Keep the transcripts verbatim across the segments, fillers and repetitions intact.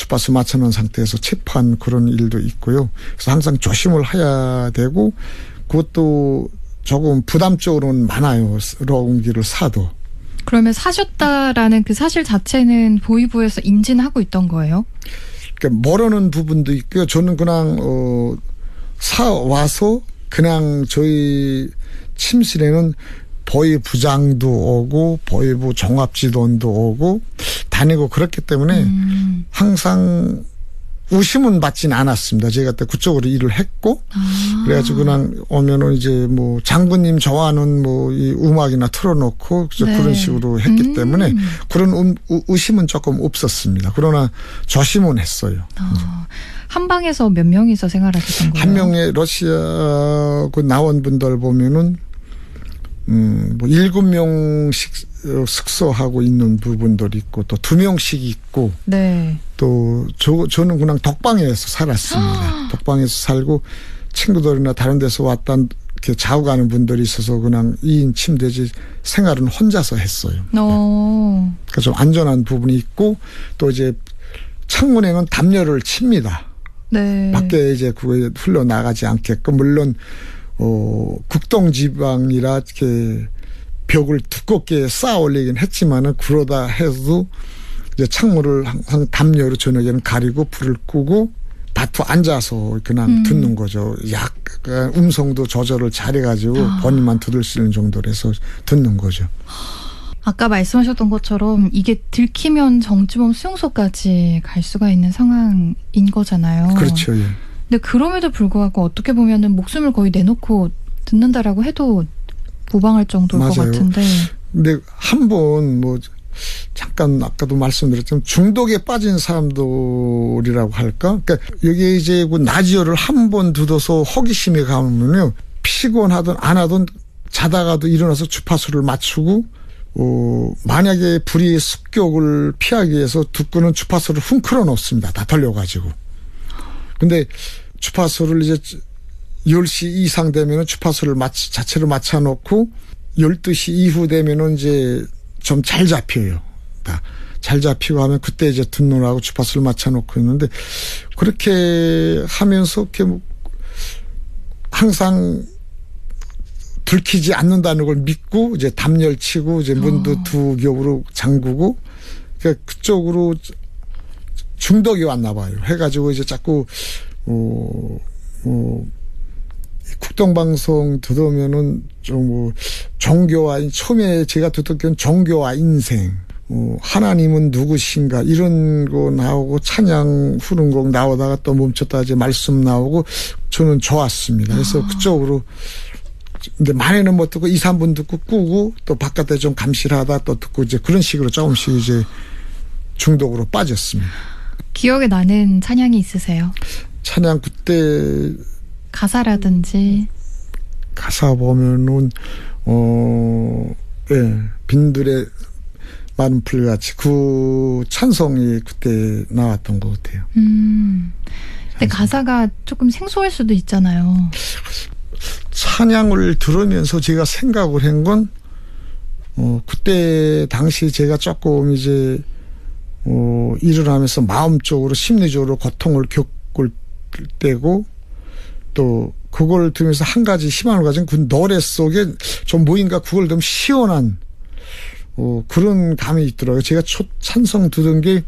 주파수 맞춰놓은 상태에서 체포한 그런 일도 있고요. 그래서 항상 조심을 해야 되고 그것도 조금 부담적으로는 많아요. 로운기를 사도. 그러면 사셨다라는 그 사실 자체는 보위부에서 인지는 하고 있던 거예요? 그러니까 모르는 부분도 있고요. 저는 그냥 어, 사 와서 그냥 저희 침실에는 보위부장도 오고 보위부 종합지도원도 오고 다니고 그렇기 때문에 음. 항상 의심은 받지는 않았습니다. 제가 그때 그쪽으로 일을 했고 아. 그래가지고 그냥 오면은 이제 뭐 장군님 좋아하는 뭐 이 음악이나 틀어놓고 네. 그런 식으로 했기 음. 때문에 그런 음, 의심은 조금 없었습니다. 그러나 조심은 했어요. 아. 한 방에서 몇 명이서 생활하셨던 거예요? 한 명의 러시아 그 나원분들 보면은 음, 뭐 일곱 명씩 숙소하고 있는 부분들이 있고 또 두 명씩 있고 네. 또 저, 저는 그냥 독방에서 살았습니다. 독방에서 살고 친구들이나 다른 데서 왔다 이렇게 자고 가는 분들이 있어서 그냥 이 인 침대지 생활은 혼자서 했어요. 오. 그래서 좀 안전한 부분이 있고 또 이제 창문에는 담요를 칩니다. 네. 밖에 이제 그거에 흘러나가지 않게끔 물론 어, 국동지방이라 이렇게 벽을 두껍게 쌓아 올리긴 했지만은 그러다 해도 이제 창문을 항상 담요로 저녁에는 가리고 불을 끄고 밭에 앉아서 그냥 음. 듣는 거죠. 약간 음성도 조절을 잘해가지고 아. 본인만 들을 수 있는 정도로 해서 듣는 거죠. 아까 말씀하셨던 것처럼 이게 들키면 정치범 수용소까지 갈 수가 있는 상황인 거잖아요. 그렇죠. 예. 근데 그럼에도 불구하고 어떻게 보면은 목숨을 거의 내놓고 듣는다라고 해도 무방할 정도일 맞아요. 것 같은데. 근데 한 번 뭐 잠깐 아까도 말씀드렸지만 중독에 빠진 사람들이라고 할까? 그러니까 여기 이제 그 나지어를 한 번 두어서 호기심에 가면요 피곤하든 안 하든 자다가도 일어나서 주파수를 맞추고 어 만약에 불이 습격을 피하기 위해서 듣고는 주파수를 훔클어 놓습니다. 다 돌려가지고. 근데 주파수를 이제 열 시 이상 되면은 주파수를 맞, 자체로 맞춰놓고 열두 시 이후 되면은 이제 좀 잘 잡혀요. 다 잘 잡히고 하면 그때 이제 듣느라고 주파수를 맞춰놓고 있는데 그렇게 하면서 이렇게 뭐 항상 들키지 않는다는 걸 믿고 이제 담요를 치고 이제 문도 어. 두 겹으로 잠그고 그러니까 그쪽으로 중독이 왔나 봐요. 해가지고 이제 자꾸 어, 뭐 국동방송 들으면은 좀 뭐 종교와 처음에 제가 듣던 종교와 인생, 어, 하나님은 누구신가 이런 거 나오고 찬양 후른곡 나오다가 또 멈췄다 이제 말씀 나오고 저는 좋았습니다. 그래서 아. 그쪽으로 근데 많이는 못 듣고 이, 삼 분 듣고 끄고 또 바깥에 좀 감실하다 또 듣고 이제 그런 식으로 조금씩 이제 중독으로 빠졌습니다. 기억에 나는 찬양이 있으세요? 찬양 그때 가사라든지 가사 보면은 어, 예, 빈들의 많은 풀같이 그 찬송이 그때 나왔던 것 같아요. 음. 근데 찬송. 가사가 조금 생소할 수도 있잖아요. 찬양을 들으면서 제가 생각을 한 건 어, 그때 당시 제가 조금 이제 어, 일을 하면서 마음적으로 심리적으로 고통을 겪을 때고 또 그걸 들으면서 한 가지 희망을 가진 그 노래 속에 좀 뭐인가 그걸 좀 시원한 어, 그런 감이 있더라고요. 제가 첫 찬송 듣은 게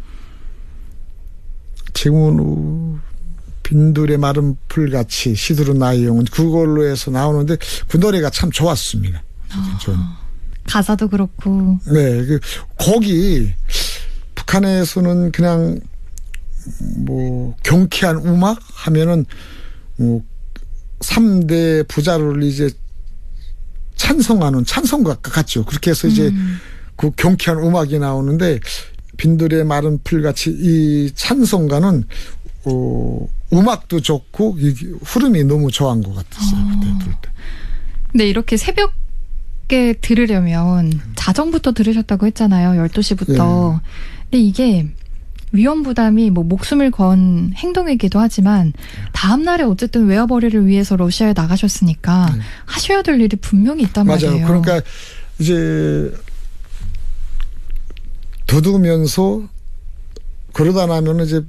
재문우 빈들의 마른 풀같이 시들은 나의 영혼 그걸로 해서 나오는데 그 노래가 참 좋았습니다. 어, 가사도 그렇고. 네, 그 곡이 북한에서는 그냥 뭐 경쾌한 음악 하면은 뭐 삼 대 부자를 이제 찬송하는 찬송가 같죠. 그렇게 해서 이제 음. 그 경쾌한 음악이 나오는데 빈들의 마른 풀같이 이 찬송가는 어, 음악도 좋고 이 흐름이 너무 좋아한 것 같았어요. 어. 그때 들을 때. 근데 이렇게 새벽에 들으려면 자정부터 들으셨다고 했잖아요. 열두 시부터. 예. 근데 이게 위험 부담이 뭐 목숨을 건 행동이기도 하지만 다음 날에 어쨌든 외화벌이를 위해서 러시아에 나가셨으니까 네. 하셔야 될 일이 분명히 있단 맞아요. 말이에요. 그러니까 이제 더두면서 그러다 나면 이제